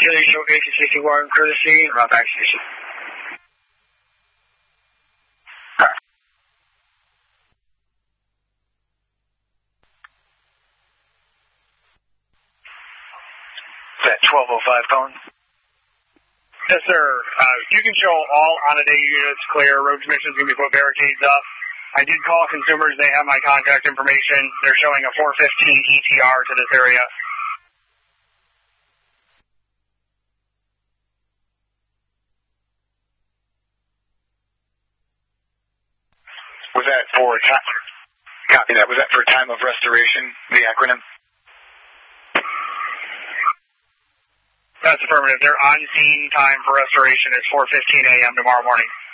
Chili Showcase 61 courtesy, route back station. That 1205 phone? Yes, sir. You can show all on-a-day units clear. Road Commission's going to be put barricades up. I did call consumers. They have my contact information. They're showing a 415 ETR to this area. Was that for time? Copy that. Was that for time of restoration, the acronym? That's affirmative. Their on-scene time for restoration is 4:15 a.m. tomorrow morning.